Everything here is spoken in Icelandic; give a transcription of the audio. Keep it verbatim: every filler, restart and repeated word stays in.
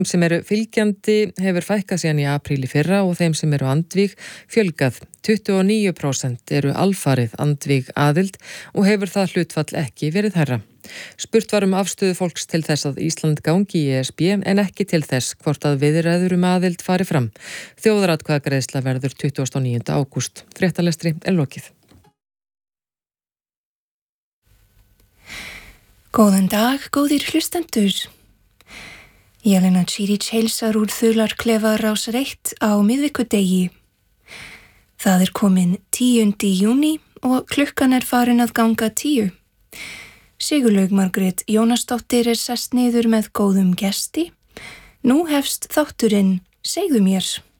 sem eru fylgjandi hefur fækkað síðan í apríl í fyrra og þeim sem eru andvíg fjölgað. tuttugu og níu prósent eru alfarið andvíg aðild og hefur það hlutfall ekki verið hærra. Spurt var um afstöðu fólks til þess að Ísland gangi í E S B en ekki til þess hvort að viðræður um aðild fari fram. Þjóðaratkvæðagreiðsla verður tuttugasta og níunda ágúst. Fréttalestri er lokið. Góðan dag, góðir hlustendur. Jelena Čirić heilsar úr Þularklefa Rásar eitt á miðvikudegi. Það er komin tíundi júní og klukkan er farin að ganga tíu. Sigurlaug Margrét Jónasdóttir er sest niður með góðum gesti. Nú hefst þátturinn Segðu mér.